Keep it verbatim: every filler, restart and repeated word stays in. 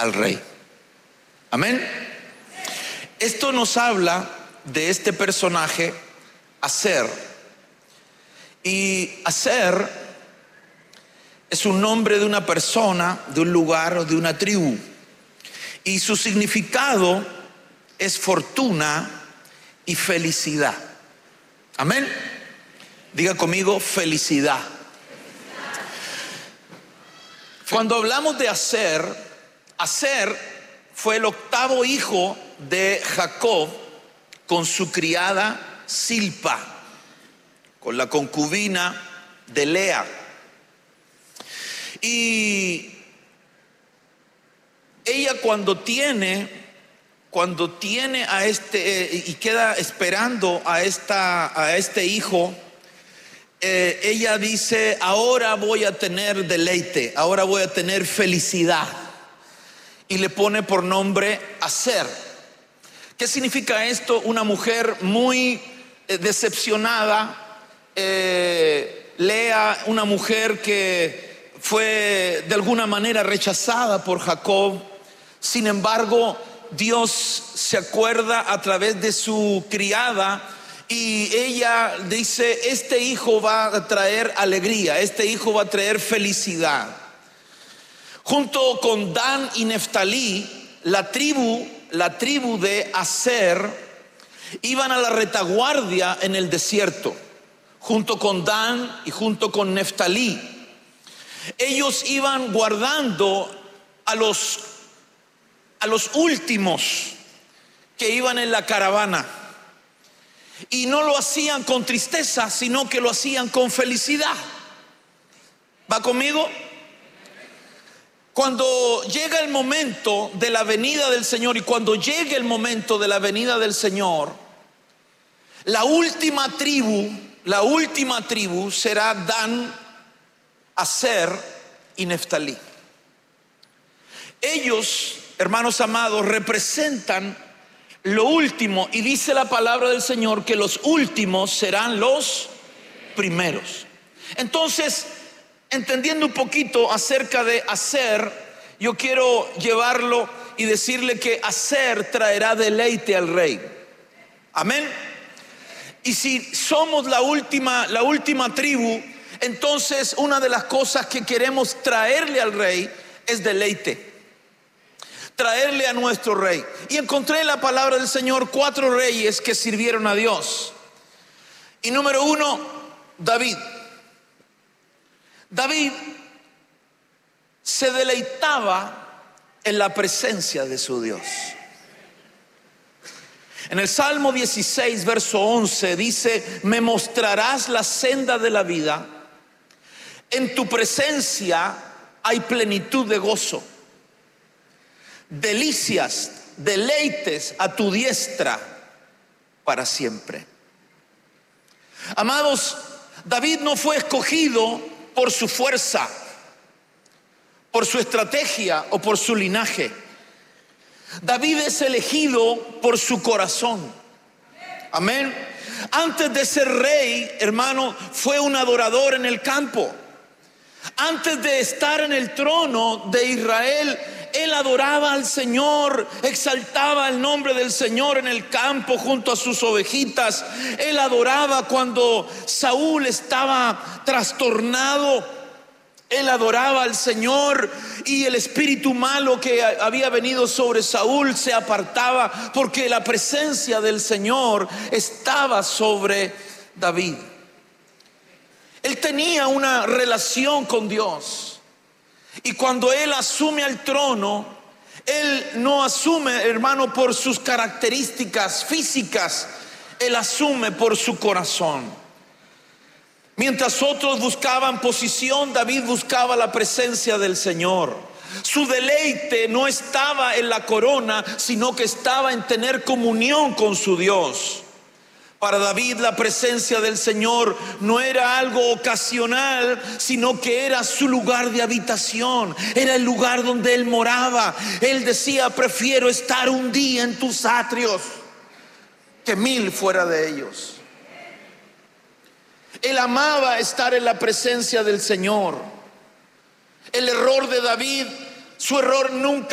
al rey. Amén. Esto nos habla de este personaje, Aser. Y Aser es un nombre de una persona, de un lugar o de una tribu. Y su significado es fortuna y felicidad. Amén. Diga conmigo, felicidad. Cuando hablamos de Aser, Aser fue el octavo hijo de Jacob con su criada Silpa, con la concubina de Lea. Y ella cuando tiene, cuando tiene a este eh, y queda esperando a esta, a este hijo, eh, ella dice: ahora voy a tener deleite, ahora voy a tener felicidad. Y le pone por nombre Aser. ¿Qué significa esto? Una mujer muy eh, decepcionada. Eh, Lea, una mujer que fue de alguna manera rechazada por Jacob. Sin embargo, Dios se acuerda a través de su criada y ella dice: este hijo va a traer alegría, este hijo va a traer felicidad. Junto con Dan y Neftalí, la tribu, la tribu de Aser, iban a la retaguardia en el desierto. Junto con Dan y junto con Neftalí, ellos iban guardando a los, a los últimos que iban en la caravana. Y no lo hacían con tristeza, sino que lo hacían con felicidad. ¿Va conmigo? Cuando llega el momento de la venida del Señor, y cuando llegue el momento de la venida del Señor, la última tribu, la última tribu será Dan, Aser y Neftalí. Ellos, hermanos amados, representan lo último, y dice la palabra del Señor que los últimos serán los primeros. Entonces, entendiendo un poquito acerca de Aser, yo quiero llevarlo y decirle que Aser traerá deleite al rey. Amén. Y si somos la última, la última tribu, entonces una de las cosas que queremos traerle al rey es deleite. Traerle a nuestro rey. Y encontré en la palabra del Señor cuatro reyes que sirvieron a Dios. Y número uno, David. David se deleitaba en la presencia de su Dios. En el Salmo dieciséis, verso once dice: me mostrarás la senda de la vida, en tu presencia hay plenitud de gozo, delicias, deleites a tu diestra para siempre. Amados, David no fue escogido por su fuerza, por su estrategia o por su linaje. David es elegido por su corazón. Amén. Antes de ser rey, hermano, fue un adorador en el campo. Antes de estar en el trono de Israel, él adoraba al Señor, exaltaba el nombre del Señor en el campo junto a sus ovejitas. Él adoraba cuando Saúl estaba trastornado. Él adoraba al Señor y el espíritu malo que había venido sobre Saúl se apartaba, porque la presencia del Señor estaba sobre David. Él tenía una relación con Dios. Y cuando él asume el trono, él no asume, hermano, por sus características físicas, él asume por su corazón. Mientras otros buscaban posición, David buscaba la presencia del Señor. Su deleite no estaba en la corona, sino que estaba en tener comunión con su Dios. Para David la presencia del Señor no era algo ocasional, sino que era su lugar de habitación. Era el lugar donde él moraba. Él decía: prefiero estar un día en tus atrios que mil fuera de ellos. Él amaba estar en la presencia del Señor. El error de David, su error nunca